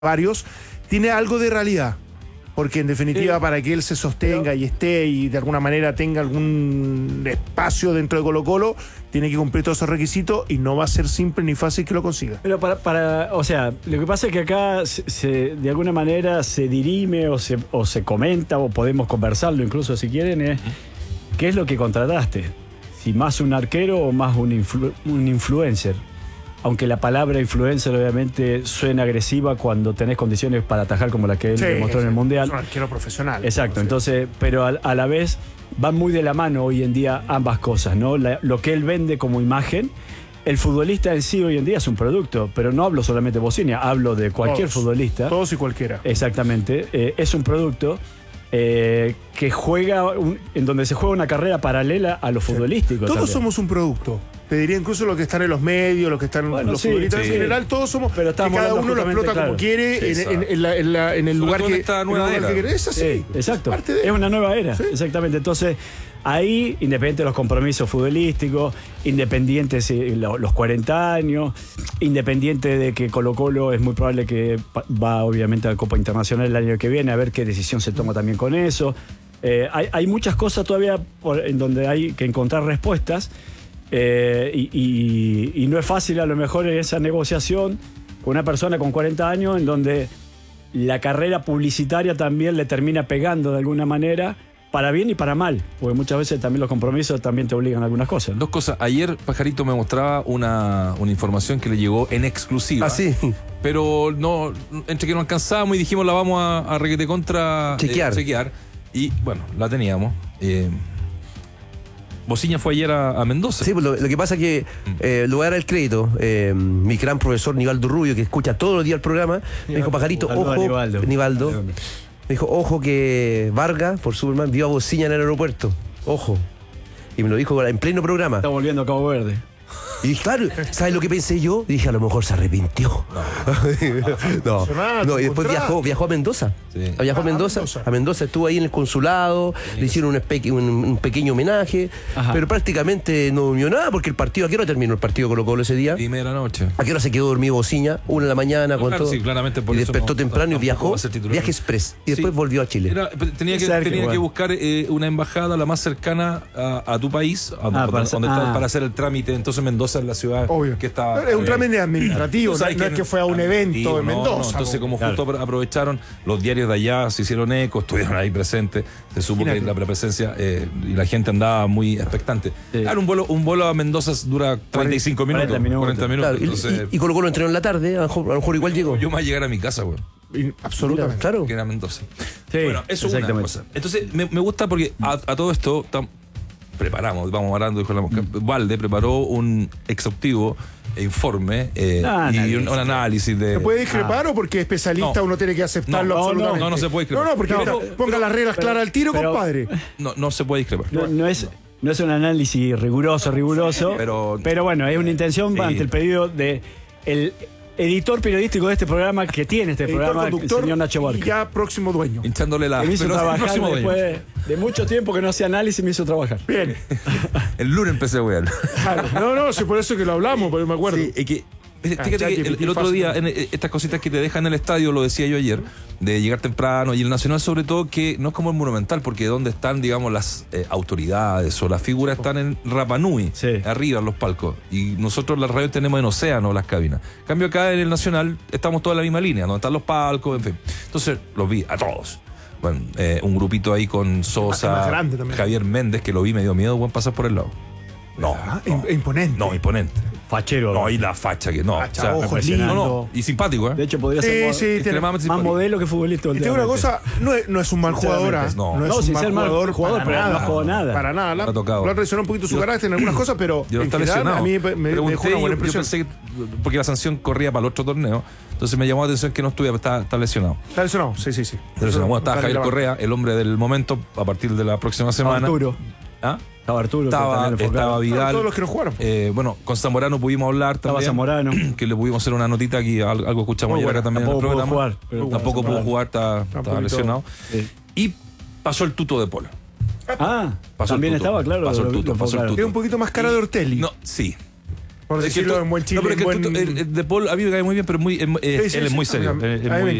varios, tiene algo de realidad. Porque en definitiva, para que él se sostenga y esté y de alguna manera tenga algún espacio dentro de Colo-Colo, tiene que cumplir todos esos requisitos y no va a ser simple ni fácil que lo consiga. Pero o sea, lo que pasa es que acá de alguna manera se dirime o se comenta, o podemos conversarlo incluso si quieren, ¿qué es lo que contrataste? Si más un arquero o más un influencer. Aunque la palabra influencer obviamente suena agresiva cuando tenés condiciones para atajar como la que él demostró en el Mundial. Es un arquero profesional. Exacto, entonces, pero a la vez van muy de la mano hoy en día ambas cosas, ¿no? Lo que él vende como imagen, el futbolista en sí hoy en día es un producto, pero no hablo solamente de Bocina, hablo de cualquier futbolista. Todos y cualquiera. Exactamente, es un producto que juega, en donde se juega una carrera paralela a lo futbolístico. Todos también. somos un producto. Te diría incluso los que están en los medios, los que están los futbolistas en general, todos somos, pero que cada uno lo explota como quiere en el lugar que quiere. Es así. Exacto. Es una nueva era. Sí. Exactamente. Entonces, ahí, independiente de los compromisos futbolísticos, independiente de los 40 años, independiente de que Colo-Colo es muy probable que va obviamente a la Copa Internacional el año que viene, a ver qué decisión se toma también con eso. Hay muchas cosas todavía en donde hay que encontrar respuestas. Y no es fácil a lo mejor esa negociación con una persona con 40 años en donde la carrera publicitaria también le termina pegando de alguna manera, para bien y para mal, porque muchas veces también los compromisos también te obligan a algunas cosas, ¿no? Dos cosas. Ayer Pajarito me mostraba una información que le llegó en exclusiva. Ah, sí. Pero no, entre que no alcanzábamos y dijimos la vamos a requete contra chequear. Y bueno, la teníamos. Bocina fue ayer a Mendoza. Sí, pues lo que pasa es que le voy a dar el crédito. Mi gran profesor Nivaldo Rubio, que escucha todos los días el programa, me dijo, Pajarito, ojo, Nivaldo, me dijo, ojo que Vargas, por Superman, vio a Bocina en el aeropuerto. Ojo. Y me lo dijo en pleno programa. Está volviendo a Cabo Verde. Y dije, claro, ¿sabes lo que pensé yo? Y dije, a lo mejor se arrepintió. No, y después viajó a Mendoza. Sí. Viajó a Mendoza, estuvo ahí en el consulado, le hicieron un pequeño homenaje, pero prácticamente no durmió nada, porque el partido, ¿a qué hora terminó el partido Colo-Colo ese día? 1:30 de la noche. ¿A qué hora se quedó dormido Bocina? 1 de la mañana, con todo. Sí, claramente por y eso despertó temprano y viajó, va a ser titular. viaje express, y después volvió a Chile. Tenía que buscar una embajada la más cercana a tu país, para hacer el trámite. Entonces Mendoza es la ciudad que está... Es un trámite administrativo, no es que fue a un evento en Mendoza. Entonces, como justo aprovecharon, los diarios de allá se hicieron eco, estuvieron ahí presentes, se supo que la presencia y la gente andaba muy expectante. Claro, un vuelo a Mendoza dura 35 minutos. 40 minutos. Claro, entonces, y Colo-Colo entrenó en la tarde, a lo mejor igual llegó. Yo me voy a llegar a mi casa, güey. Absolutamente. Claro. Que era Mendoza. Sí, bueno, eso es una cosa. Entonces, me gusta porque a todo esto vamos hablando, dijo la mosca. Valde preparó un exhaustivo informe y un análisis de... ¿Se puede discrepar o porque es especialista uno tiene que aceptarlo absolutamente? No se puede discrepar. No, porque ponga las reglas claras al tiro, compadre. No se puede discrepar. No es un análisis riguroso, pero bueno, es una intención ante el pedido de el editor periodístico de este programa que tiene este programa, el señor Nacho Barca. Y ya próximo dueño. Hinchándole la... Me hizo trabajar después de mucho tiempo que no hacía análisis, me hizo trabajar. Bien. El lunes empecé a wear. Claro. No, sí, por eso que lo hablamos, porque me acuerdo. Sí, es que fíjate que el otro día, estas cositas que te dejan en el estadio, lo decía yo ayer, de llegar temprano, y el Nacional sobre todo, que no es como el Monumental, porque donde están, digamos, las autoridades o las figuras están en Rapa Nui, arriba en los palcos, y nosotros las radios tenemos en Océano las cabinas. En cambio acá en el Nacional estamos toda en la misma línea, donde están los palcos, en fin. Entonces los vi a todos. Bueno, un grupito ahí con Sosa, Javier Méndez, que lo vi, me dio miedo, buen pasar por el lado. Imponente. No, imponente. Fachero. No, y la facha que no. Facha, ojo lindo. Y simpático, ¿eh? De hecho, podría ser extremadamente más simpático. modelo que futbolista. Y tengo una cosa, no es un mal jugador. No es un mal jugador, pero no jugó nada. Para nada. Lo ha tocado. Lo ha traicionado un poquito su carácter en algunas cosas, pero en general a mí me dejó una buena impresión. Yo pensé que, porque la sanción corría para el otro torneo, entonces me llamó la atención que no estuviera, está lesionado. Está lesionado, sí. Bueno, estaba Javier Correa, el hombre del momento, a partir de la próxima semana. Arturo. ¿Ah? Estaba Arturo. Estaba Vidal. Todos los que no jugaron. Bueno, con Zamorano pudimos hablar también. Estaba Zamorano. Que le pudimos hacer una notita aquí, algo escuchamos ayer acá también en el programa. Tampoco pudo jugar, estaba lesionado. Y pasó el Tuto de Polo. También estaba, claro. Pasó el Tuto. Tiene un poquito más cara de Ortelli. No, sí. Por decirlo en buen chile. No, pero es que el De Paul a mí me cae muy bien, pero él es muy serio. A mí me